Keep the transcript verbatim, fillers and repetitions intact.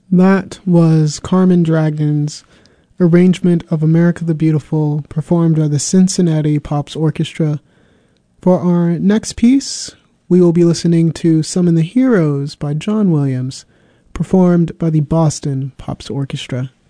That was Carmen Dragon's arrangement of America the Beautiful, performed by the Cincinnati Pops Orchestra. For our next piece, we will be listening to Summon the Heroes by John Williams, performed by the Boston Pops Orchestra.